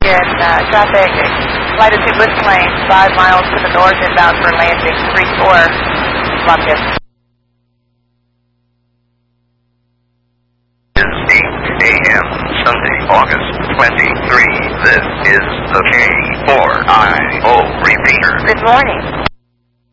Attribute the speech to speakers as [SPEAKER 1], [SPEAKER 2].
[SPEAKER 1] attention, traffic, lighted 2 Bliss lane, 5 miles to the north, inbound for landing, 34, London.
[SPEAKER 2] Is 8 a.m. Sunday, August 23. This is the K4IO repeater.
[SPEAKER 1] Good morning.